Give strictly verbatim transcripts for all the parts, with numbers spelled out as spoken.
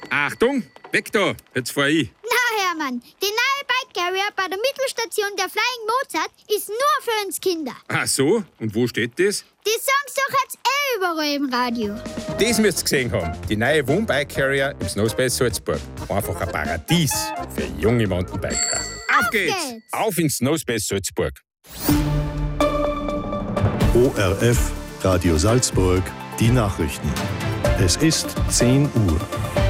Achtung, weg da, jetzt fahr ich. Na Hermann, die neue Bike Carrier bei der Mittelstation der Flying Mozart ist nur für uns Kinder. Ach so, und wo steht das? Die sagen's doch jetzt eh überall im Radio. Das müsst ihr gesehen haben. Die neue Wohnbike Carrier im Snowspace Salzburg. Einfach ein Paradies für junge Mountainbiker. Auf, Auf geht's. geht's! Auf ins Snowspace Salzburg. O R F, Radio Salzburg, die Nachrichten. Es ist zehn Uhr.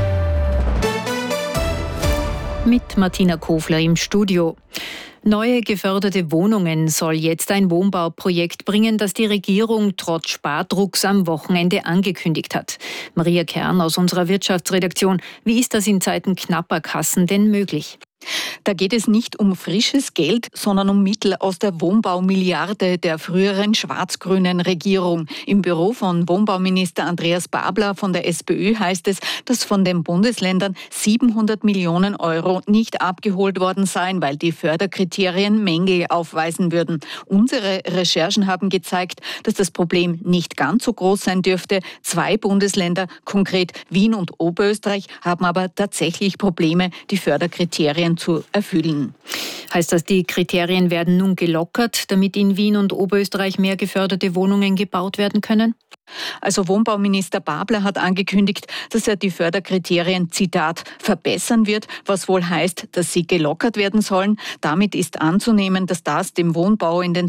Mit Martina Kofler im Studio. Neue geförderte Wohnungen soll jetzt ein Wohnbauprojekt bringen, das die Regierung trotz Spardrucks am Wochenende angekündigt hat. Maria Kern aus unserer Wirtschaftsredaktion. Wie ist das in Zeiten knapper Kassen denn möglich? Da geht es nicht um frisches Geld, sondern um Mittel aus der Wohnbaumilliarde der früheren schwarz-grünen Regierung. Im Büro von Wohnbauminister Andreas Babler von der SPÖ heißt es, dass von den Bundesländern siebenhundert Millionen Euro nicht abgeholt worden seien, weil die Förderkriterien Mängel aufweisen würden. Unsere Recherchen haben gezeigt, dass das Problem nicht ganz so groß sein dürfte. Zwei Bundesländer, konkret Wien und Oberösterreich, haben aber tatsächlich Probleme, die Förderkriterien zu erfüllen. Heißt das, die Kriterien werden nun gelockert, damit in Wien und Oberösterreich mehr geförderte Wohnungen gebaut werden können? Also Wohnbauminister Babler hat angekündigt, dass er die Förderkriterien, Zitat, verbessern wird, was wohl heißt, dass sie gelockert werden sollen. Damit ist anzunehmen, dass das dem Wohnbau in den